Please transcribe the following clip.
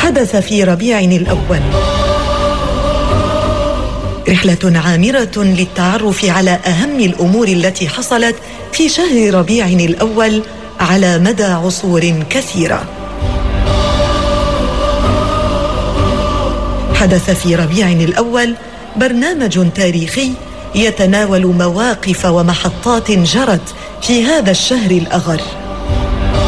حدث في ربيع الأول. رحلة عامرة للتعرف على أهم الأمور التي حصلت في شهر ربيع الأول على مدى عصور كثيرة. حدث في ربيع الأول برنامج تاريخي يتناول مواقف ومحطات جرت في هذا الشهر الأغر.